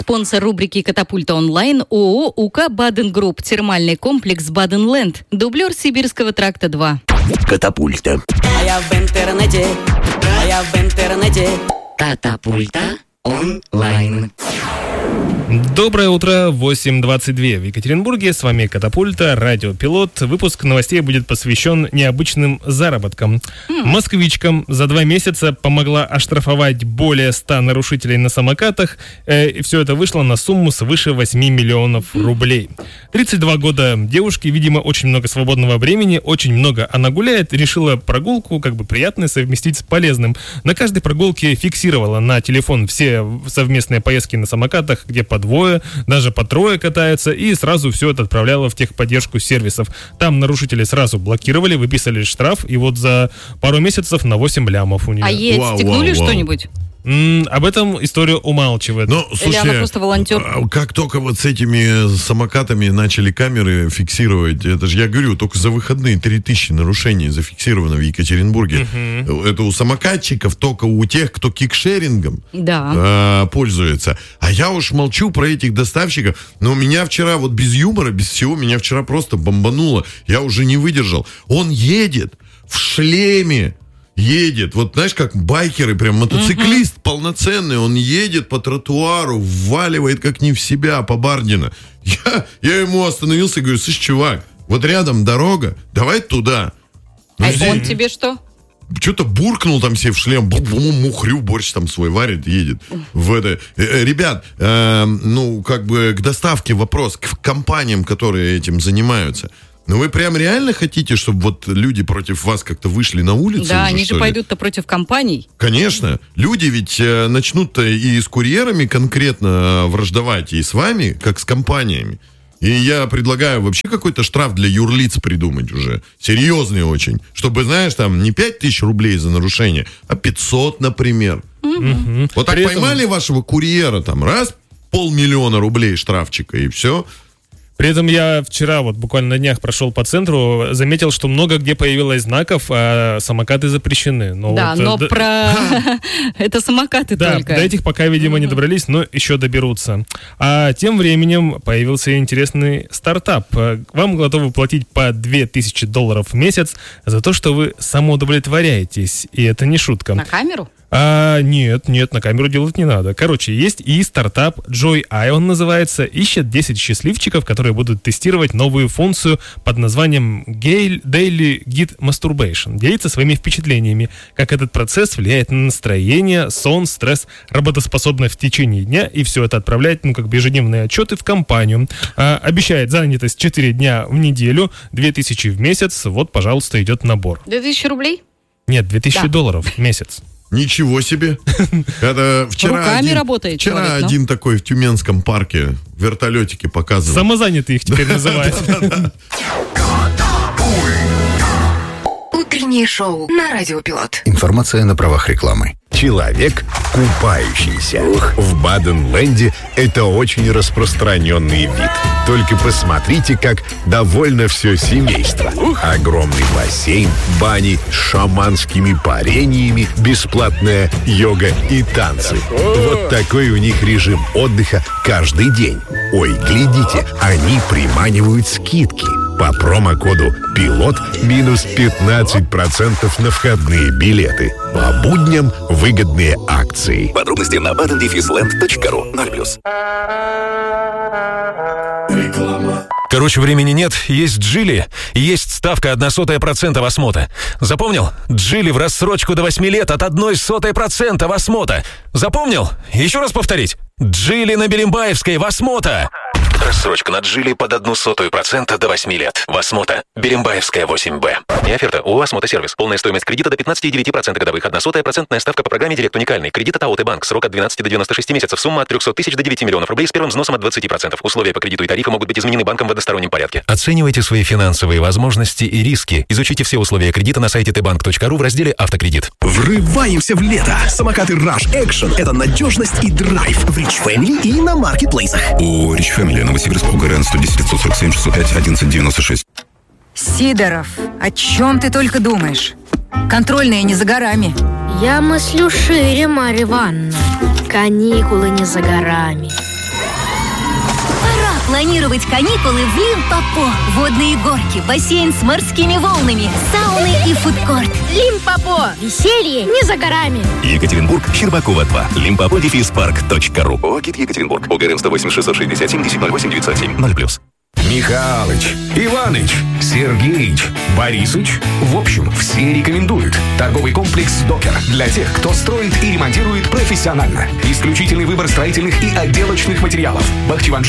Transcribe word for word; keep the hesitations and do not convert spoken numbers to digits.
Спонсор рубрики «Катапульта онлайн» ООО «УК Баден Групп», термальный комплекс «Баденленд», дублер Сибирского тракта два. Катапульта. А я в интернете, а я в интернете. Катапульта онлайн. Доброе утро, восемь двадцать два в Екатеринбурге. С вами Катапульта, радиопилот. Выпуск новостей будет посвящен необычным заработкам. Mm. Москвичкам за два месяца помогла оштрафовать более ста нарушителей на самокатах. Э, и все это вышло на сумму свыше восемь миллионов рублей. тридцать два года девушки, видимо, очень много свободного времени, очень много она гуляет. Решила прогулку, как бы приятное, совместить с полезным. На каждой прогулке фиксировала на телефон все совместные поездки на самокатах, где по двое, даже по трое катаются, и сразу все это отправляла в техподдержку сервисов. Там нарушители сразу блокировали, выписали штраф, и вот за пару месяцев на восемь лямов у нее. А ей отстегнули что-нибудь? М-м, об этом историю умалчивает. Ну, слушай, или она просто волонтер? Как только вот с этими самокатами начали камеры фиксировать, это же, я говорю, только за выходные три тысячи нарушений зафиксировано в Екатеринбурге. Угу. Это у самокатчиков, только у тех, кто кикшерингом да. э, пользуется. А я уж молчу про этих доставщиков. Но меня вчера, вот без юмора, без всего, меня вчера просто бомбануло. Я уже не выдержал. Он едет в шлеме. Едет, вот знаешь, как байкеры, прям мотоциклист uh-huh. полноценный, он едет по тротуару, вваливает как не в себя по Бардино. Я, я ему остановился и говорю: слышь, чувак, вот рядом дорога, давай туда. Ну, а здесь... он тебе что? Что-то буркнул там себе в шлем, мухрю, борщ там свой варит, едет. В это. Ребят, э, ну, как бы к доставке вопрос, к компаниям, которые этим занимаются. Ну вы прям реально хотите, чтобы вот люди против вас как-то вышли на улицу? Да, уже, они же пойдут-то против компаний. Конечно. Люди ведь э, начнут-то и с курьерами конкретно враждовать, и с вами, как с компаниями. И я предлагаю вообще какой-то штраф для юрлиц придумать уже. Серьезный очень. Чтобы, знаешь, там не пять тысяч рублей за нарушение, а пятьсот, например. Mm-hmm. Вот так При поймали этом... вашего курьера, там, раз, полмиллиона рублей штрафчика, и все. При этом я вчера вот буквально на днях прошел по центру, заметил, что много где появилось знаков, а самокаты запрещены. Но да, вот, но да, про... это самокаты да, только. До этих пока, видимо, не добрались, но еще доберутся. А тем временем появился интересный стартап. Вам готовы платить по две тысячи долларов в месяц за то, что вы самоудовлетворяетесь. И это не шутка. На камеру? А, нет, нет, на камеру делать не надо. Короче, есть и стартап Joy.ай, он называется, ищет десять счастливчиков, которые будут тестировать новую функцию под названием Daily Git Masturbation. Делиться своими впечатлениями, как этот процесс влияет на настроение, сон, стресс, работоспособность в течение дня, и все это отправлять, ну, как бы ежедневные отчеты в компанию. А, обещает занятость четыре дня в неделю, две тысячи в месяц. Вот, пожалуйста, идет набор. две тысячи рублей? Нет, две тысячи да. долларов в месяц. Ничего себе. Это вчера руками один, работает вчера человек, один ну? такой в Тюменском парке в вертолетике показывал. Самозанятые их теперь называют. Утреннее шоу на Радиопилот. Информация на правах рекламы. Человек, купающийся. В Баденленде это очень распространенный вид. Только посмотрите, как довольно все семейство. Огромный бассейн, бани с шаманскими парениями, бесплатная йога и танцы. Вот такой у них режим отдыха каждый день. Ой, глядите, они приманивают скидки. По промокоду «Пилот» минус пятнадцать процентов на входные билеты. По будням выгодные акции. Подробности на баден дефис ленд точка ру. ноль плюс. Короче, времени нет, есть Джили, есть ставка одна сотая процента в осмота. Запомнил? Джили в рассрочку до восьми лет от одной сотой процента в осмота. Запомнил? Еще раз повторить. Джили на Берембаевской в осмота. Рассрочка на Джили под одну сотую процента до восьми лет. Восмота. Берембаевская восемь бэ. Не оферта. ООО «Осмота Сервис». Полная стоимость кредита до пятнадцать целых девять десятых процента годовых. Одна сотая процентная ставка по программе «Директ уникальный». Кредит от АО «Т-Банк». Срок от двенадцати до девяноста шести месяцев. Сумма от трехсот тысяч до девяти миллионов рублей с первым взносом от двадцати процентов. Условия по кредиту и тарифы могут быть изменены банком в одностороннем порядке. Оценивайте свои финансовые возможности и риски. Изучите все условия кредита на сайте тэ банк точка ру в разделе «Автокредит». Врываемся в лето. Самокаты Rush Action – это надежность и драйв в Rich Family и на маркетплейсах. У Rich Family Новосибирск, УГРН сто десять девятьсот сорок семь шестьсот пять одиннадцать девяносто шесть. Сидоров, о чем ты только думаешь? Контрольные не за горами. Я мыслю шире, Марья Ивановна. Каникулы не за горами. планировать каникулы в Лимпопо. Водные горки, бассейн с морскими волнами, сауны и фудкорт. Лимпопо. Веселье не за горами. Екатеринбург, Щербакова два. Лимпопо дефис парк точка ру. ОГИТ Екатеринбург. ОГРН сто восемь шестьсот шестьдесят семь десять ноль восемь девятьсот семь ноль плюс. Михалыч, Иваныч, Сергеич, Борисыч. В общем, все рекомендуют. Торговый комплекс «Докер» для тех, кто строит и ремонтирует профессионально. Исключительный выбор строительных и отделочных материалов. Бахчеван